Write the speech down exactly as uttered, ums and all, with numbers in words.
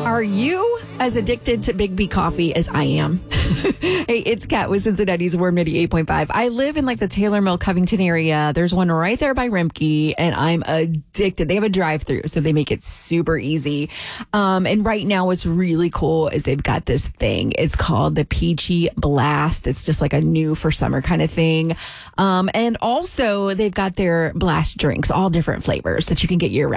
Are you as addicted to Big B coffee as I am? Hey, it's Kat with Cincinnati's Warm ninety-eight point five. I live in like the Taylor Mill, Covington area. There's one right there by Rimke, and I'm addicted. They have a drive-through, so they make it super easy. Um, and right now, what's really cool is they've got this thing. It's called the Peachy Blast. It's just like a new for summer kind of thing. Um, and also, they've got their blast drinks, all different flavors that you can get year round.